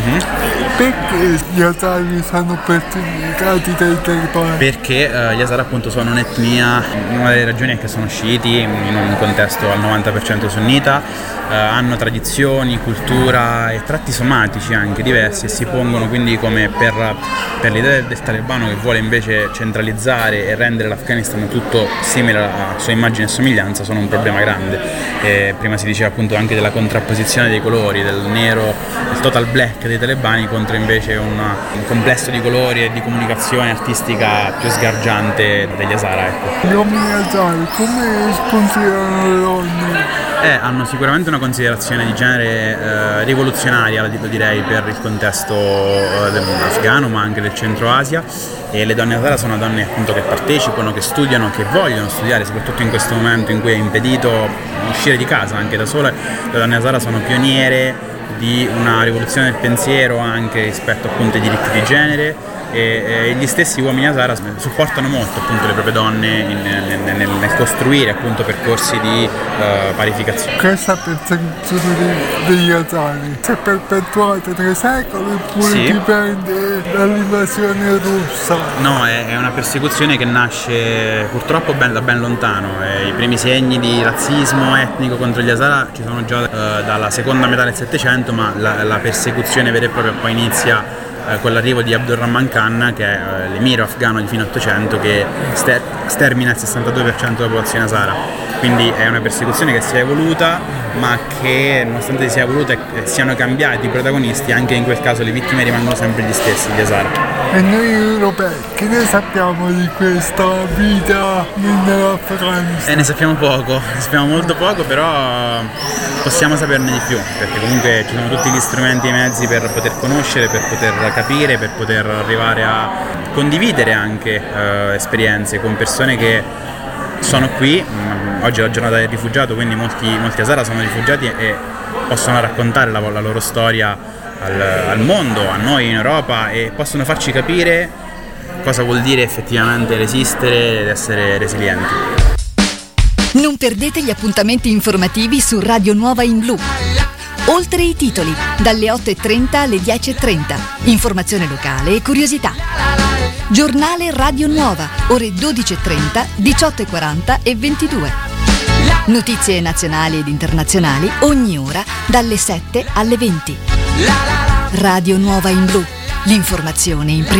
Perché gli Hazara sono perseguitati dai talebani? Perché gli Hazara appunto sono un'etnia, una delle ragioni è che sono sciiti in un contesto al 90% sunnita, hanno tradizioni, cultura e tratti somatici anche diversi e si pongono quindi come per l'idea del talebano che vuole invece centralizzare e rendere l'Afghanistan tutto simile a sua immagine e somiglianza, sono un problema grande. Prima si diceva appunto anche della contrapposizione dei colori, del nero, il total black dei talebani contro invece un complesso di colori e di comunicazione artistica più sgargiante degli Hazara, ecco. Gli uomini Hazara come considerano le donne? Hanno sicuramente una considerazione di genere rivoluzionaria, lo direi, per il contesto afghano ma anche del centro Asia, e le donne Hazara sono donne appunto che partecipano, che studiano, che vogliono studiare, soprattutto in questo momento in cui è impedito uscire di casa anche da sole. Le donne Hazara sono pioniere di una rivoluzione del pensiero anche rispetto appunto ai diritti di genere, e gli stessi uomini Hazara supportano molto appunto le proprie donne nel costruire appunto percorsi di parificazione. Questa persecuzione degli Hazara si è perpetuata nei secoli oppure Sì. dipende dall'invasione russa? No, è una persecuzione che nasce purtroppo da ben lontano. I primi segni di razzismo etnico contro gli Hazara ci sono già dalla seconda metà del Settecento, ma la persecuzione vera e propria poi inizia con l'arrivo di Abdurrahman Khan, che è l'emiro afghano di fine 800 che stermina il 62% della popolazione Hazara. Quindi è una persecuzione che si è evoluta, ma che nonostante sia evoluta e siano cambiati i protagonisti, anche in quel caso le vittime rimangono sempre gli stessi, gli Hazara. E noi europei, che ne sappiamo di questa vita nell'Afghanistan? Ne sappiamo molto poco, però possiamo saperne di più, perché comunque ci sono tutti gli strumenti e i mezzi per poter conoscere, per poter capire, per poter arrivare a condividere anche esperienze con persone che sono qui. Oggi è la giornata del rifugiato, quindi molti Hazara sono rifugiati e possono raccontare la loro storia al mondo, a noi in Europa, e possono farci capire cosa vuol dire effettivamente resistere ed essere resilienti. Non perdete gli appuntamenti informativi su Radio Nuova in Blu. Oltre i titoli, dalle 8:30 alle 10:30. Informazione locale e curiosità. Giornale Radio Nuova, ore 12:30, 18:40 e 22. Notizie nazionali ed internazionali ogni ora dalle 7 alle 20. Radio Nuova in Blu, l'informazione in prima